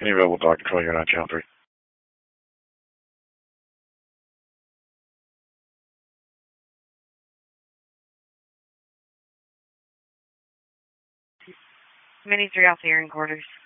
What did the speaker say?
Any available dog control, you're on channel 3. Mini 3 off the airing quarters.